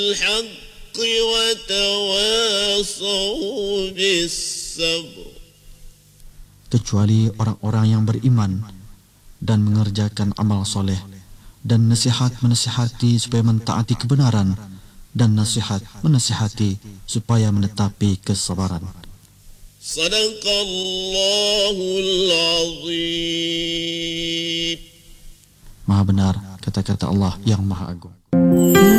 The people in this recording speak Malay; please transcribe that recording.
الحق وتواصوا بالصبر. Kecuali orang-orang yang beriman dan mengerjakan amal soleh, dan nasihat menasihati supaya mentaati kebenaran, dan nasihat menasihati supaya menetapi kesabaran. Sadaqallahul azim. Maha benar kata-kata Allah yang Maha Agung.